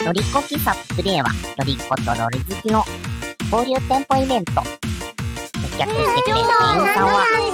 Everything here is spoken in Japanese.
ロリコ喫茶プレイは、ロリコとロール好きの交流店舗イベント。接客してくれる店員さんは、